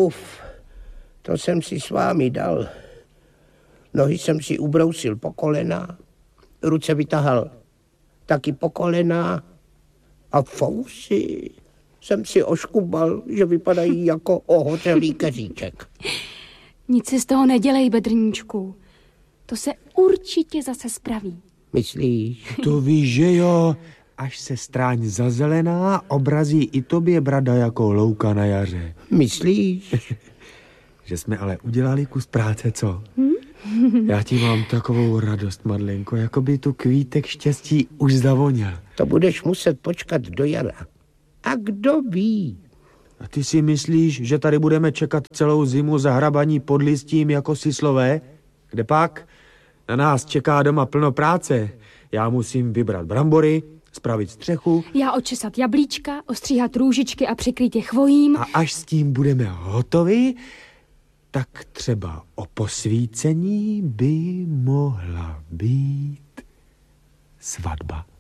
To jsem si s vámi dal. Nohy jsem si ubrousil po kolena, ruce vytahal taky po kolena a fousy jsem si oškubal, že vypadají jako ohořelý keříček. Nic si z toho nedělej, Bedrníčku. To se určitě zase spraví. Myslíš? To víš, že jo? Až se stráň zazelená, obrazí i tobě brada jako louka na jaře. Myslíš? Že jsme ale udělali kus práce, co? Já ti mám takovou radost, Madlenko, jako by tu kvítek štěstí už zavoněl. To budeš muset počkat do jara. A kdo ví? A ty si myslíš, že tady budeme čekat celou zimu za hrabaní pod listím jako sislové? Kde pak? Na nás čeká doma plno práce. Já musím vybrat brambory, spravit střechu. Já očesat jablíčka, ostříhat růžičky a přikrýt je chvojím. A až s tím budeme hotovi, tak třeba o posvícení by mohla být svatba.